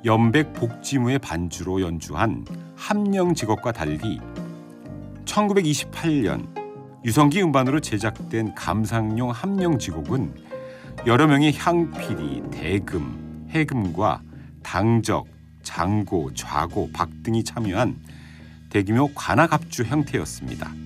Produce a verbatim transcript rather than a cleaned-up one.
연백 복지무의 반주로 연주한 함령직업과 달리 천구백이십팔 년 유성기 음반으로 제작된 감상용 함령직업은 여러 명의 향피리, 대금, 해금과 당적, 장고, 좌고, 박 등이 참여한 대규모 관악합주 형태였습니다.